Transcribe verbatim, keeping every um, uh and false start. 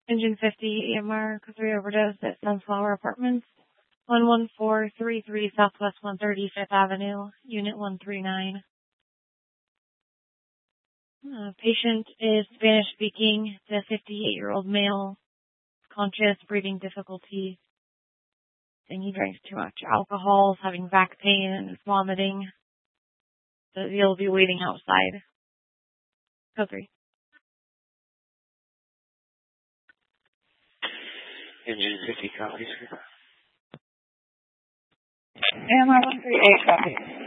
Engine fifty, E M R, three overdose at Sunflower Apartments, one one four three three Southwest one hundred thirty-fifth Avenue, Unit one three nine. Uh, patient is Spanish speaking. It's a fifty-eight-year-old male, conscious, breathing difficulty. And he drinks too much alcohol, is having back pain and is vomiting. So he'll be waiting outside. Code three. Engine fifty copies. A M R one three eight copies.